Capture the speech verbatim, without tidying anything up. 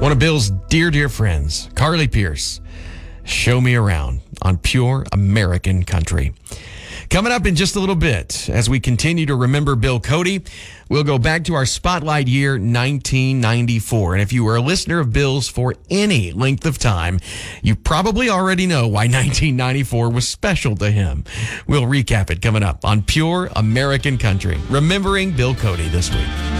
One of Bill's dear, dear friends, Carly Pearce, Show Me Around on Pure American Country. Coming up in just a little bit, as we continue to remember Bill Cody, we'll go back to our spotlight year, nineteen ninety-four. And if you were a listener of Bill's for any length of time, you probably already know why nineteen ninety-four was special to him. We'll recap it coming up on Pure American Country, remembering Bill Cody this week.